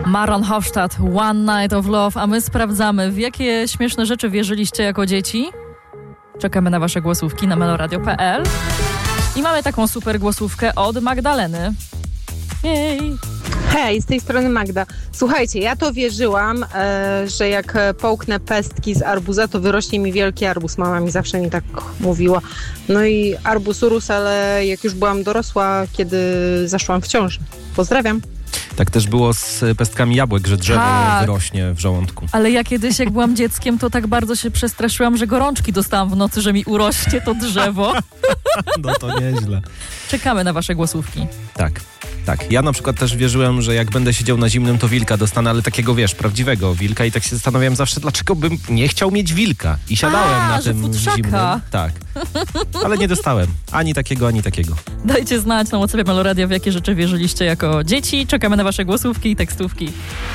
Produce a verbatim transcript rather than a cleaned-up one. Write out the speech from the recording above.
Maron Hofstadt, One Night of Love, a my sprawdzamy, w jakie śmieszne rzeczy wierzyliście jako dzieci. Czekamy na wasze głosówki na meloradio kropka p l. I mamy taką super głosówkę od Magdaleny. Jej! Hej, z tej strony Magda. Słuchajcie, ja to wierzyłam, e, że jak połknę pestki z arbuza, to wyrośnie mi wielki arbuz. Mama mi zawsze mi tak mówiła. No i arbuz urósł, ale jak już byłam dorosła, kiedy zaszłam w ciążę. Pozdrawiam. Tak też było z pestkami jabłek, że drzewo tak. wyrośnie w żołądku. Ale ja kiedyś, jak byłam dzieckiem, to tak bardzo się przestraszyłam, że gorączki dostałam w nocy, że mi urośnie to drzewo. No to nieźle. Czekamy na wasze głosówki. Tak, tak. Ja na przykład też wierzyłem, że jak będę siedział na zimnym, to wilka dostanę, ale takiego, wiesz, prawdziwego wilka i tak się zastanawiałem zawsze, dlaczego bym nie chciał mieć wilka. I siadałem A, na że tym futrzaka. zimnym. Tak. Ale nie dostałem. Ani takiego, ani takiego. Dajcie znać na WhatsAppie Meloradia, w jakie rzeczy wierzyliście jako dzieci. Czekamy na wasze głosówki i tekstówki.